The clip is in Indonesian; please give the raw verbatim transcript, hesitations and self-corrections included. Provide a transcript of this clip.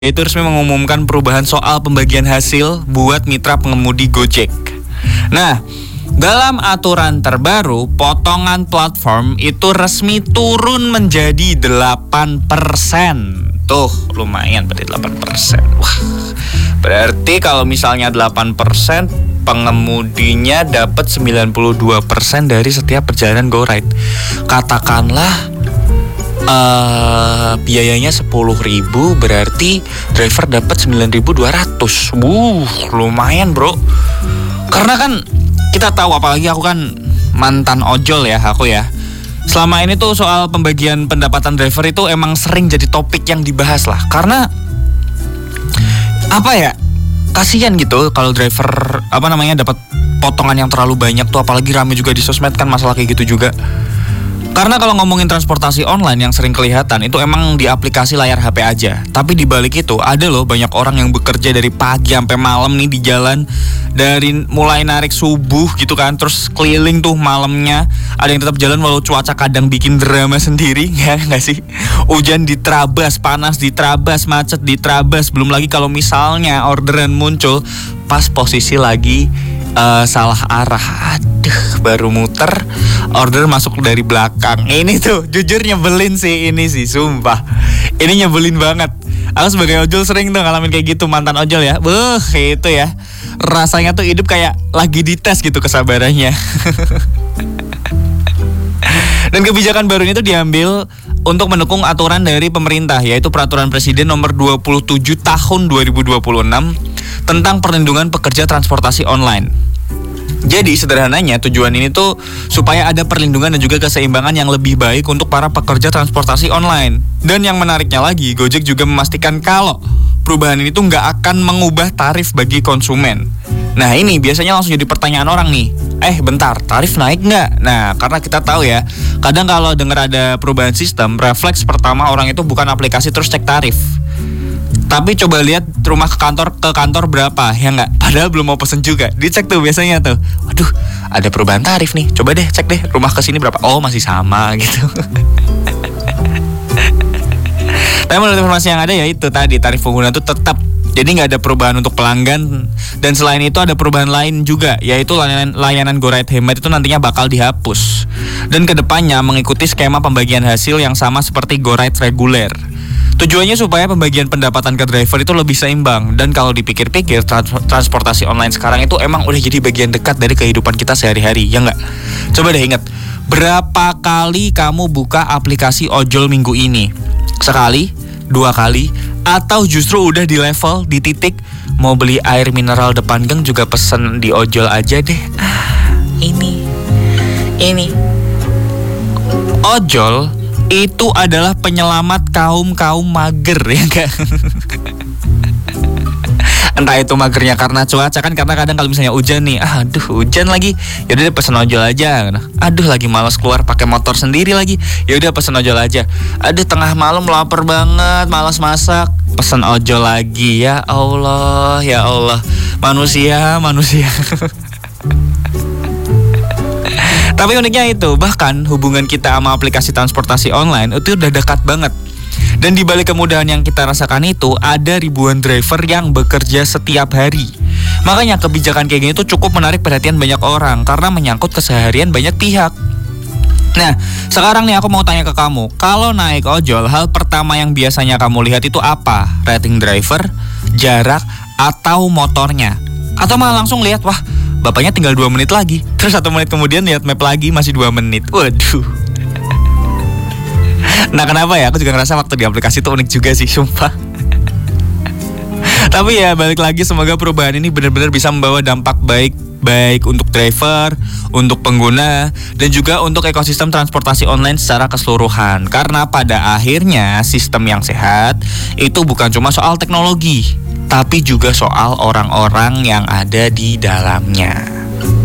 itu resmi mengumumkan perubahan soal pembagian hasil buat mitra pengemudi Gojek. Nah, dalam aturan terbaru, potongan platform itu resmi turun menjadi delapan persen. Tuh, lumayan berarti delapan persen. Wah, berarti kalau misalnya delapan persen, pengemudinya dapat sembilan puluh dua persen dari setiap perjalanan GoRide. Katakanlah Uh, biayanya sepuluh ribu, berarti driver dapat sembilan ribu dua ratus. Wuh, lumayan bro. Karena kan kita tahu, apalagi aku kan mantan ojol ya, aku ya. Selama ini tuh soal pembagian pendapatan driver itu emang sering jadi topik yang dibahas lah. Karena apa ya, kasihan gitu kalau driver apa namanya dapat potongan yang terlalu banyak tuh, apalagi rame juga di sosmed kan masalah kayak gitu juga. Karena kalau ngomongin transportasi online yang sering kelihatan itu emang di aplikasi layar H P aja. Tapi di balik itu ada loh banyak orang yang bekerja dari pagi sampai malam nih di jalan. Dari mulai narik subuh gitu kan, terus keliling tuh malamnya. Ada yang tetap jalan walau cuaca kadang bikin drama sendiri, ya nggak sih? Hujan diterabas, panas diterabas, macet diterabas. Belum lagi kalau misalnya orderan muncul pas posisi lagi uh, salah arah. Aduh, baru muter, order masuk dari belakang. Ini tuh jujur nyebelin sih, ini sih sumpah. Ini nyebelin banget. Aku sebagai ojol sering tuh ngalamin kayak gitu, mantan ojol ya. Beuh, itu ya. Rasanya tuh hidup kayak lagi dites gitu kesabarannya. Dan kebijakan baru ini tuh diambil untuk mendukung aturan dari pemerintah, yaitu Peraturan Presiden nomor dua puluh tujuh tahun dua ribu dua puluh enam tentang perlindungan pekerja transportasi online. Jadi sederhananya tujuan ini tuh supaya ada perlindungan dan juga keseimbangan yang lebih baik untuk para pekerja transportasi online. Dan yang menariknya lagi, Gojek juga memastikan kalau perubahan ini tuh nggak akan mengubah tarif bagi konsumen. Nah ini biasanya langsung jadi pertanyaan orang nih, eh bentar, tarif naik nggak? Nah karena kita tahu ya, kadang kalau dengar ada perubahan sistem, refleks pertama orang itu bukan aplikasi terus cek tarif, tapi coba lihat rumah ke kantor ke kantor berapa, ya nggak? Padahal belum mau pesen juga, dicek tuh biasanya tuh. Waduh, ada perubahan tarif nih. Coba deh cek deh rumah ke sini berapa. Oh masih sama gitu. Tapi menurut informasi yang ada ya itu tadi, tarif pengguna tuh tetap. Jadi nggak ada perubahan untuk pelanggan. Dan selain itu ada perubahan lain juga, yaitu layanan, layanan GoRide Hemat itu nantinya bakal dihapus. Dan kedepannya mengikuti skema pembagian hasil yang sama seperti GoRide reguler. Tujuannya supaya pembagian pendapatan ke driver itu lebih seimbang. Dan kalau dipikir-pikir, trans- transportasi online sekarang itu emang udah jadi bagian dekat dari kehidupan kita sehari-hari, ya nggak? Coba deh ingat, berapa kali kamu buka aplikasi ojol minggu ini? Sekali? Dua kali? Atau justru udah di level, di titik mau beli air mineral depan gang juga pesen di ojol aja deh. Ah, ini Ini ojol itu adalah penyelamat kaum-kaum mager, ya kan? Entah itu magernya karena cuaca kan, karena kadang kalau misalnya hujan nih, ah, aduh hujan lagi, ya udah pesen ojol aja. Aduh lagi malas keluar pakai motor sendiri lagi, ya udah pesen ojol aja. Aduh tengah malam lapar banget, malas masak, pesen ojol lagi. Ya Allah, ya Allah, manusia, manusia. Tapi uniknya itu, bahkan hubungan kita sama aplikasi transportasi online itu udah dekat banget. Dan di balik kemudahan yang kita rasakan itu, ada ribuan driver yang bekerja setiap hari. Makanya kebijakan kayak gini tuh cukup menarik perhatian banyak orang, karena menyangkut keseharian banyak pihak. Nah, sekarang nih aku mau tanya ke kamu, kalau naik ojol, hal pertama yang biasanya kamu lihat itu apa? Rating driver, jarak, atau motornya? Atau malah langsung lihat, wah bapaknya tinggal dua menit lagi. Terus satu menit kemudian lihat map lagi masih dua menit. Waduh. Nah kenapa ya? Aku juga ngerasa waktu di aplikasi itu unik juga sih, sumpah. Tapi ya balik lagi, semoga perubahan ini benar-benar bisa membawa dampak baik baik untuk driver, untuk pengguna, dan juga untuk ekosistem transportasi online secara keseluruhan. Karena pada akhirnya sistem yang sehat itu bukan cuma soal teknologi, tapi juga soal orang-orang yang ada di dalamnya.